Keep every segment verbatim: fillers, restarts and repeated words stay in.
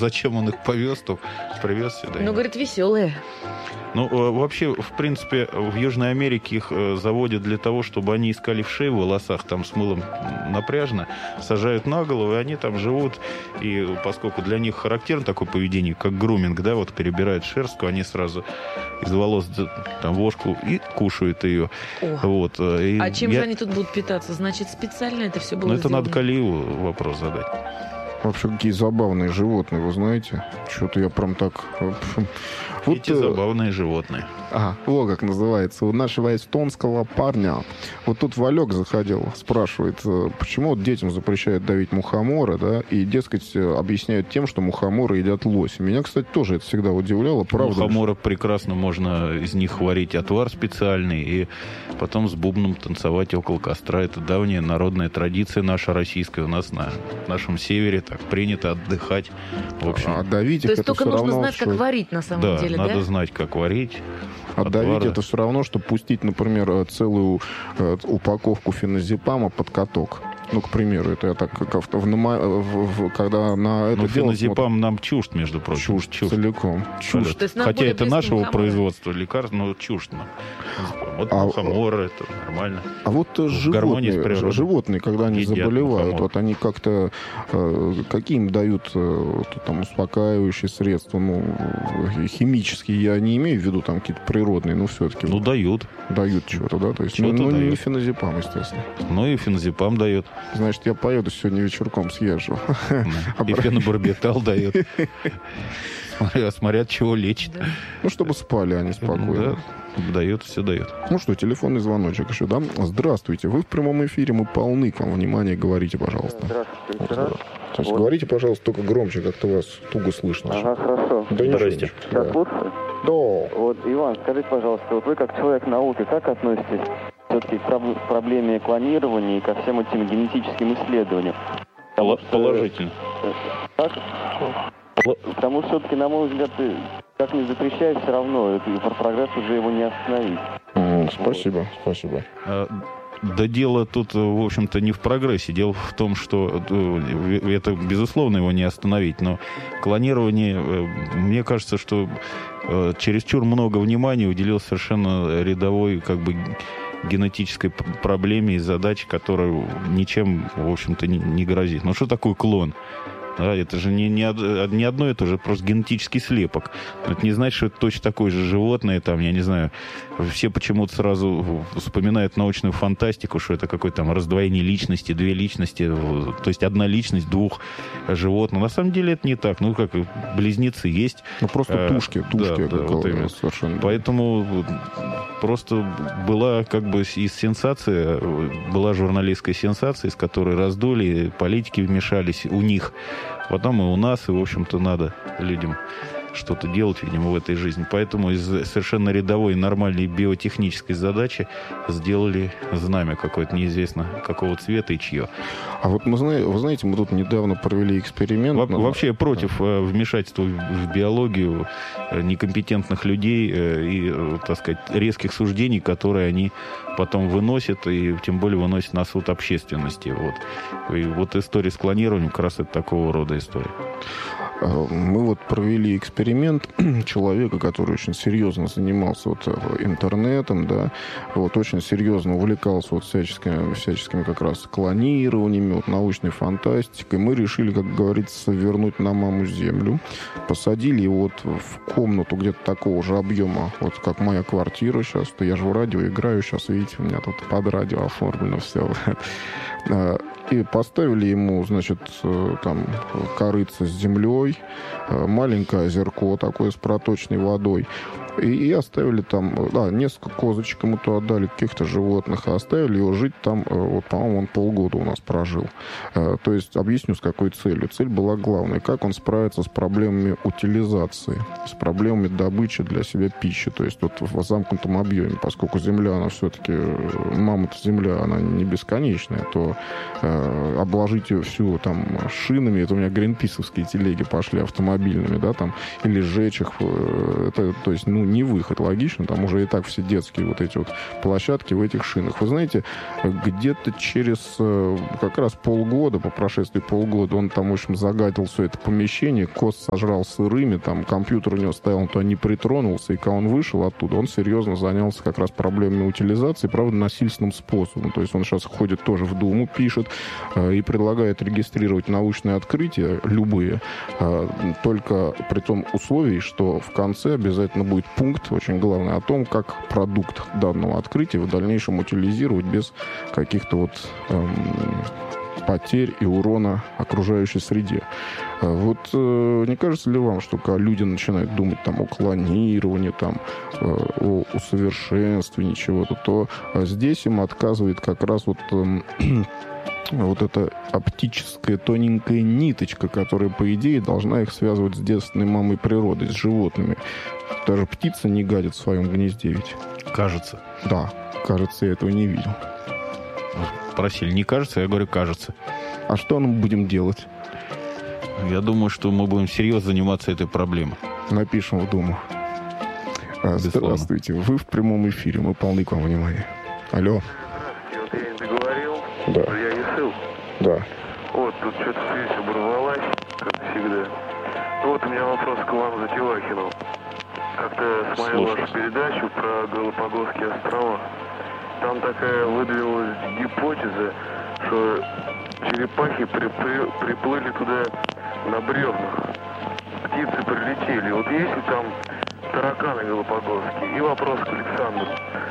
зачем он их повез, то привез сюда. Ну, говорит, веселые. Ну, вообще, в принципе, в Южной Америке их заводят для того, чтобы они искали вшей в волосах, там с мылом напряжно, сажают на голову, и они там живут. И поскольку для них характерно такое поведение, как груминг, да, вот перебирают шерстку, они сразу из волос там вошку и кушают ее. Вот. И а чем я... же они тут будут питаться? Значит, специально это все было Ну, это сделано? надо Калиеву вопрос задать. Вообще, какие забавные животные, вы знаете? Что-то я прям так... Вот, эти забавные животные. Ага, вот как называется. У нашего эстонского парня. Вот тут Валек заходил, спрашивает, почему вот детям запрещают давить мухомора, да, и, дескать, объясняют тем, что мухоморы едят лось. Меня, кстати, тоже это всегда удивляло, правда. Мухоморок прекрасно, можно из них варить отвар специальный и потом с бубном танцевать около костра. Это давняя народная традиция наша российская. У нас на нашем севере так принято отдыхать. В общем, а давить То есть только нужно равно, знать, что... как варить на самом да, деле, надо да? знать, как варить. Отдавить отвара. Это все равно, что пустить, например, целую э, упаковку феназепама под каток. Ну, к примеру, это я так, как в, в, в, когда на это Но дело феназепам смотрят... нам чужд, между прочим. Чужд, чужд. целиком. Чужд. То есть нам Хотя более это близко нашего мухомора. производства лекарств, но чужд нам. Вот А- мухоморы, это нормально. А вот гармонии с животные, природой. животные, когда они Едят заболевают, мухомор. вот они как-то э, какие им дают э, вот, там успокаивающие средства, ну э, химические, я не имею в виду там какие-то природные, но все-таки Ну, вот, дают. дают чего-то, да, то есть Чего-то ну, ну, не дают. феназепам, естественно. Ну, и феназепам дает. Значит, я поеду сегодня вечерком съезжу. И фенобарбитал дает. Смотря, смотря от чего лечит. Да. Ну, чтобы спали они спокойно. Да, дает, все дает. Ну что, телефонный звоночек еще, да? Здравствуйте, вы в прямом эфире, мы полны к вам. Внимание, говорите, пожалуйста. Здравствуйте, еще раз. Значит, Вот. говорите, пожалуйста, только громче, как-то вас туго слышно. Ага, хорошо. Да ничего, Здрасте. ничего. Сейчас Да. лучше? Да. Вот, Иван, скажите, пожалуйста, вот вы как человек науки, как относитесь все-таки к проб- проблеме клонирования и ко всем этим генетическим исследованиям? Потому что- Положительно. Как? Потому что все-таки, на мой взгляд, и как ни запрещай, все равно это, про прогресс уже его не остановить. М, Спасибо, спасибо. А, Да дело тут, в общем-то, не в прогрессе. Дело в том, что э, это, безусловно, его не остановить. Но клонирование, э, мне кажется, что э, чересчур много внимания уделилось совершенно рядовой, как бы, генетической п- проблеме и задаче, которая ничем, в общем-то, не, не грозит. Ну, что такое клон? Да, это же не, не, од- не одно и то же, просто генетический слепок. Это не значит, что это точно такое же животное, там, я не знаю, все почему-то сразу вспоминают научную фантастику, что это какое-то там раздвоение личности, две личности, то есть одна личность двух животных. На самом деле это не так. Ну, как близнецы есть. Ну, просто Э, тушки, тушки, да, да, как, вот именно. совершенно. Поэтому просто была как бы из сенсация, была журналистская сенсация, из которой раздули, политики вмешались у них. Потом и у нас, и, в общем-то, надо людям что-то делать, видимо, в этой жизни. Поэтому из совершенно рядовой, нормальной биотехнической задачи сделали знамя какое-то, неизвестно какого цвета и чье. А вот мы знаете, вы знаете, мы тут недавно провели эксперимент. Во- на- Вообще я против э, вмешательства в в биологию э, некомпетентных людей э, и, э, так сказать, резких суждений, которые они потом выносят, и тем более выносят на суд общественности. Вот. И вот история с клонированием как раз это такого рода история. Мы вот провели эксперимент человека, который очень серьезно занимался вот интернетом, да, вот очень серьезно увлекался вот всяческими, всяческими как раз клонированиями, вот научной фантастикой. Мы решили, как говорится, вернуть на маму землю. Посадили его вот в комнату где-то такого же объема, вот как моя квартира сейчас. То я же в радио играю сейчас, видите, у меня тут под радио оформлено все. И поставили ему, значит, там корыце с землей, маленькое озерко такое с проточной водой. И, и оставили там, да, несколько козочек ему-то отдали, каких-то животных, а оставили его жить там, вот, по-моему, он полгода у нас прожил. То есть, объясню, с какой целью. Цель была главной, как он справится с проблемами утилизации, с проблемами добычи для себя пищи, то есть вот в замкнутом объеме, поскольку земля, она все-таки, мама-то земля, она не бесконечная, то э, обложить ее всю там шинами, это у меня гринписовские телеги пошли автомобильными, да, там, или сжечь их, это, то есть, ну, ну, не выход, логично, там уже и так все детские вот эти вот площадки в этих шинах. Вы знаете, где-то через как раз полгода, по прошествии полгода, он там, в общем, загадил все это помещение, кост сожрал сырыми, там компьютер у него стоял, он туда не притронулся, и когда он вышел оттуда, он серьезно занялся как раз проблемами утилизации, правда, насильственным способом. То есть он сейчас ходит тоже в Думу, пишет и предлагает регистрировать научные открытия, любые, только при том условии, что в конце обязательно будет пункт, очень главный, о том, как продукт данного открытия в дальнейшем утилизировать без каких-то вот эм, потерь и урона окружающей среде. Вот э, не кажется ли вам, что когда люди начинают думать там о клонировании, там, э, о усовершенствовании чего-то, то здесь им отказывает как раз вот... Э, вот эта оптическая тоненькая ниточка, которая, по идее, должна их связывать с девственной мамой природой, с животными. Даже птица не гадит в своем гнезде ведь. Кажется. Да, кажется, я этого не видел. Просили, не кажется, я говорю, кажется. А что мы будем делать? Я думаю, что мы будем серьезно заниматься этой проблемой. Напишем в Думу. Безусловно. Здравствуйте, вы в прямом эфире, мы полны к вам внимания. Алло. Вот я не договорил, Да. я решил. Да. Вот, тут что-то связь оборвалась, как всегда. Вот у меня вопрос к вам, Затилахину. Как-то смотрел Слушай. вашу передачу про Галапагосские острова. Там такая выдвинулась гипотеза, что черепахи припли- приплыли туда на бревнах. Птицы прилетели. Вот если там тараканы галапагосские. И вопрос к Александру.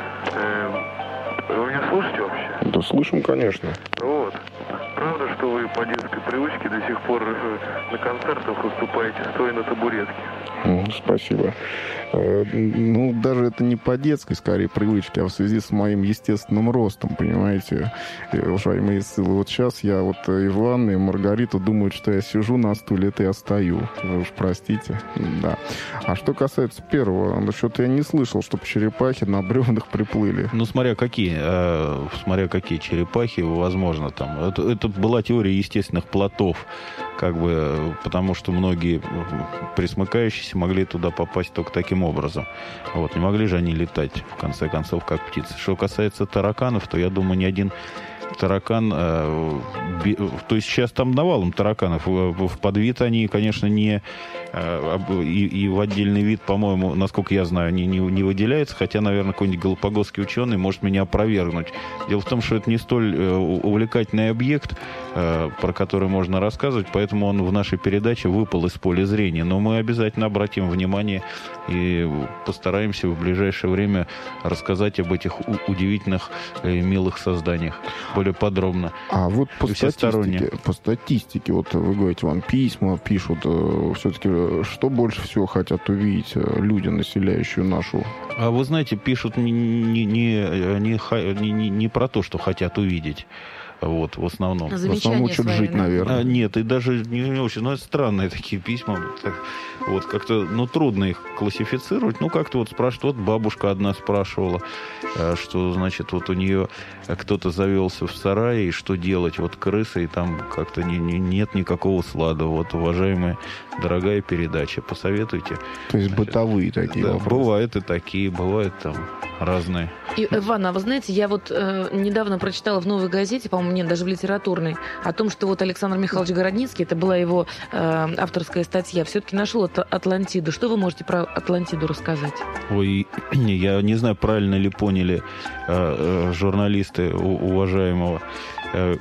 Эм, Вы меня слушаете вообще? Да слышим, конечно. Вот. Правда, что вы по детской привычке до сих пор э, на концертах выступаете стоя на табуретке? М, Спасибо. Э, Ну, даже это не по детской, скорее, привычке, а в связи с моим естественным ростом, понимаете, э, уважаемые ссылы. Вот сейчас я вот э, и Иван, и Маргарита думают, что я сижу на стуле, это я стою. Вы уж простите. Да. А что касается первого, что-то я не слышал, чтобы черепахи на бревнах приплыли. Ну, смотря какие, э, смотря какие черепахи, возможно, там. Это, это была теория естественных плотов, как бы, потому что многие пресмыкающиеся могли туда попасть только таким образом. Вот, не могли же они летать, в конце концов, как птицы. Что касается тараканов, то я думаю, ни один таракан... Э, би, то есть сейчас там навалом тараканов. В, в подвид они, конечно, не... Э, и, и в отдельный вид, по-моему, насколько я знаю, они не, не выделяются. Хотя, наверное, какой-нибудь галапагосский ученый может меня опровергнуть. Дело в том, что это не столь э, увлекательный объект, э, про который можно рассказывать, поэтому он в нашей передаче выпал из поля зрения. Но мы обязательно обратим внимание и постараемся в ближайшее время рассказать об этих у- удивительных и милых созданиях более подробно. А вот по И всесторонне. статистике, по статистике, вот вы говорите, вам письма пишут, э, все-таки что больше всего хотят увидеть э, люди, населяющие нашу? А вы знаете, пишут не, не, не, не, ха- не, не- не про то, что хотят увидеть. Вот, в основном. В основном Замечания учат свои, жить, да? наверное. А, нет, и даже не, не очень, ну, это странные такие письма. Так, вот, как-то, ну, трудно их классифицировать. Ну, как-то вот спрашивают, вот бабушка одна спрашивала, э, что, значит, вот у нее кто-то завелся в сарае, и что делать, вот крыса, и там как-то не, не- нет никакого слада. Вот, уважаемая, дорогая передача, посоветуйте. То есть Значит, бытовые такие Да, вопросы. бывают и такие, бывают там разные. И, Иван, а вы знаете, я вот э, недавно прочитала в «Новой газете», по-моему, нет, даже в литературной, о том, что вот Александр Михайлович Городницкий, это была его э, авторская статья, все-таки нашел Ат- Атлантиду. Что вы можете про Атлантиду рассказать? Ой, я не знаю, правильно ли поняли э, э, журналисты у- уважаемого э,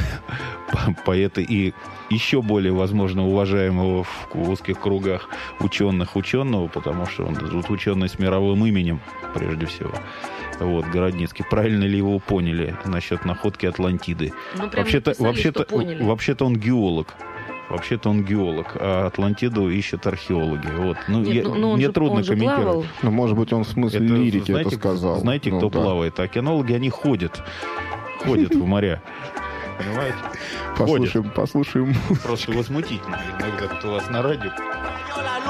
поэта и еще более, возможно, уважаемого в узких кругах ученых ученого, потому что он тут ученый с мировым именем, прежде всего. Вот, Городницкий. Правильно ли его поняли насчет находки Атлантиды? Ну, прям Вообще-то, написали, вообще-то, что поняли. вообще-то он геолог. Вообще-то он геолог, а Атлантиду ищут археологи. Вот. Ну, Нет, я- ну, ну, он мне же- трудно он же комментировать. плавал. Ну, может быть, он в смысле Это, лирики знаете, это сказал. Знаете, Ну, кто да. плавает? Океанологи, они ходят. Ходят в моря. Понимаете? Послушаем, послушаем. Просто возмутительно иногда, кто у вас на радио